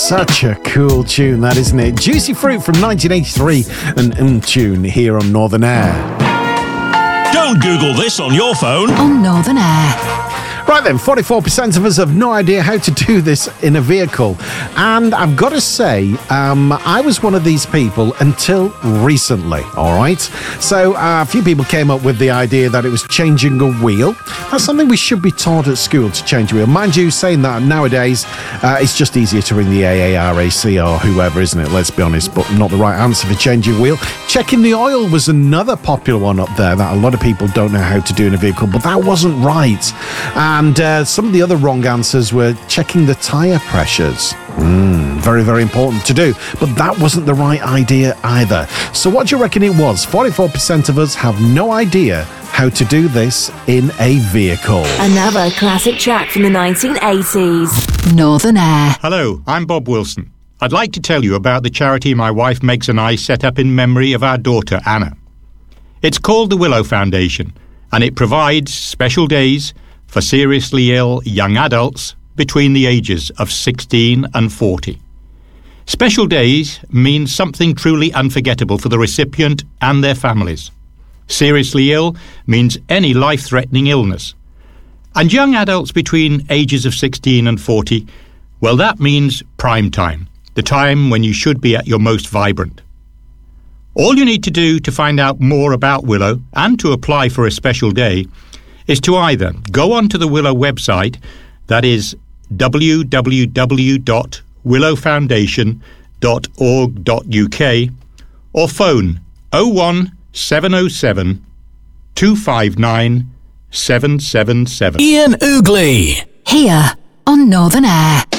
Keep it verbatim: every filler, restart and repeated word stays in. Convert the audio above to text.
Such a cool tune, that, isn't it? Juicy Fruit from nineteen eighty-three, an M tune here on Northern Air. Don't Google this on your phone. On Northern Air. Right then, forty-four percent of us have no idea how to do this in a vehicle. And I've got to say, um, I was one of these people until recently, all right? So uh, a few people came up with the idea that it was changing a wheel. That's something we should be taught at school, to change a wheel. Mind you, saying that nowadays, uh, it's just easier to ring the A A R A C or whoever, isn't it? Let's be honest, but not the right answer for changing a wheel. Checking the oil was another popular one up there that a lot of people don't know how to do in a vehicle, but that wasn't right. And uh, some of the other wrong answers were checking the tyre pressures. Mm, very, very important to do. But that wasn't the right idea either. So what do you reckon it was? forty-four percent of us have no idea how to do this in a vehicle. Another classic track from the nineteen eighties. Northern Air. Hello, I'm Bob Wilson. I'd like to tell you about the charity my wife Megs and I set up in memory of our daughter Anna. It's called the Willow Foundation, and it provides special days for seriously ill young adults between the ages of sixteen and forty. Special days mean something truly unforgettable for the recipient and their families. Seriously ill means any life-threatening illness. And young adults between ages of sixteen and forty, well, that means prime time, the time when you should be at your most vibrant. All you need to do to find out more about Willow and to apply for a special day is to either go onto the Willow website, that is w w w dot willow foundation dot org dot u k, or phone oh one seven oh seven two five nine seven seven seven. Ian Oogley. Here on Northern Air.